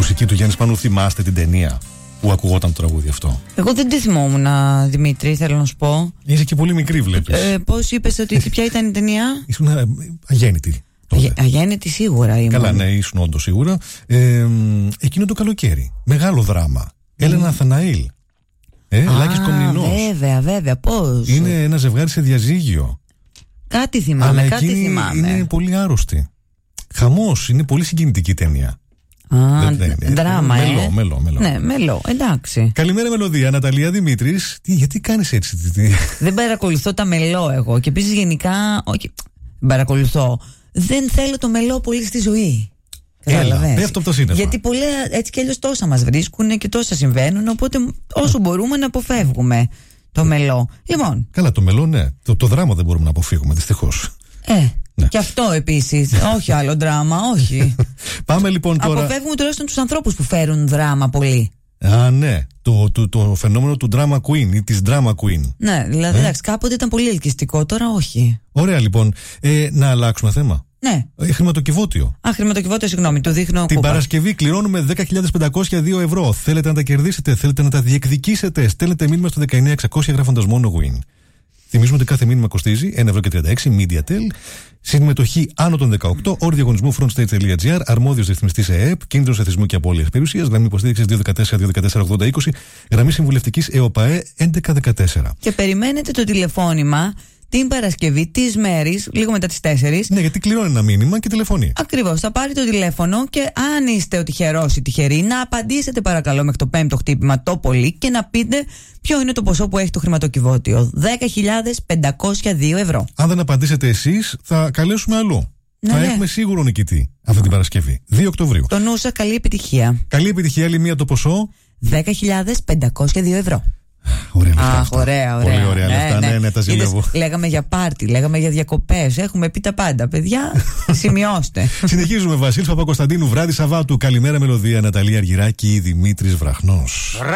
μουσική του Γιάννη Σπανού. Θυμάστε την ταινία που ακουγόταν το τραγούδι αυτό? Εγώ δεν τη θυμόμουν, Δημήτρη, θέλω να σου πω. Είσαι και πολύ μικρή, βλέπεις. Πώς είπες ότι ποια ήταν η ταινία? Ήσουν αγέννητη. Αγέννητη σίγουρα ήμουν. Καλά, ναι, ήσουν όντως σίγουρα. Εκείνο το καλοκαίρι. Μεγάλο δράμα. Έλενα Αθαναήλ. Λάκης Κομνηνός. Βέβαια, πώς? Είναι ένα ζευγάρι σε διαζύγιο. Κάτι θυμάμαι, αλλά κάτι θυμάμαι. Είναι πολύ άρρωστη. Χαμός, είναι πολύ συγκινητική ταινία. Δράμα, μελό. Ναι, μελό, εντάξει. Καλημέρα, Μελωδία. Ναταλία Δημήτρης. Γιατί κάνεις έτσι? Δεν παρακολουθώ τα μελό εγώ. Και επίσης γενικά, όχι, παρακολουθώ. Δεν θέλω το μελό πολύ στη ζωή. Πέφτω από το σύννεφα. Γιατί πολλά έτσι κι αλλιώς τόσα μας βρίσκουν και τόσα συμβαίνουν. Οπότε όσο μπορούμε να αποφεύγουμε το μελό. Λοιπόν. Καλά, το μελό, ναι. Το δράμα δεν μπορούμε να αποφύγουμε, δυστυχώς. Ναι. Και αυτό επίσης. Όχι άλλο δράμα, όχι. Πάμε λοιπόν τώρα. Αποφεύγουμε τουλάχιστον τους ανθρώπους που φέρουν δράμα πολύ. Ναι. Το φαινόμενο του drama queen ή της drama queen. Ναι, δηλαδή εντάξει, κάποτε ήταν πολύ ελκυστικό, τώρα όχι. Ωραία, λοιπόν. Να αλλάξουμε θέμα. Ναι. Χρηματοκιβώτιο. Χρηματοκιβώτιο, συγγνώμη, το δείχνω. Την Παρασκευή κληρώνουμε 10.502 ευρώ. Θέλετε να τα κερδίσετε, θέλετε να τα διεκδικήσετε? Στέλνετε μήνυμα στο 19600 γράφοντας μόνο win. Θυμίζουμε ότι κάθε μήνυμα κοστίζει 1,36 ευρώ MediaTel. Συμμετοχή άνω των 18. Όροι διαγωνισμού frontstage.gr. Αρμόδιος ρυθμιστής ΕΕΠ. Κίνδυνος εθισμού και απώλειας περιουσίας. Γραμμή υποστήριξης 214-214-80-20. Γραμμή συμβουλευτικής ΕΟΠΑΕ 1114. Και περιμένετε το τηλεφώνημα την Παρασκευή τις μέρες, λίγο μετά τις 4. Ναι, γιατί κληρώνει ένα μήνυμα και τηλεφωνεί. Ακριβώς. Θα πάρει το τηλέφωνο και αν είστε ο τυχερός ή τυχερή, να απαντήσετε παρακαλώ μέχρι το 5ο χτύπημα το πολύ και να πείτε ποιο είναι το ποσό που έχει το χρηματοκιβώτιο. 10.502 ευρώ. Αν δεν απαντήσετε εσείς, θα καλέσουμε αλλού. Θα έχουμε σίγουρο νικητή αυτή την Παρασκευή. 2 Οκτωβρίου. Το νου σας, καλή επιτυχία. Καλή επιτυχία, άλλη μία το ποσό. 10.502 ευρώ. Ωραία λεφτά. Ωραία. Πολύ ωραία λεφτά, ναι, τα ζηλεύω. Λέγαμε για πάρτι, λέγαμε για διακοπές. Έχουμε πει τα πάντα, παιδιά. Σημειώστε. Συνεχίζουμε. Βασίλης Παπακοσταντίνου, βράδυ Σαββάτου. Καλημέρα, Μελωδία. Ναταλία Αργυράκη, Δημήτρης Βραχνός.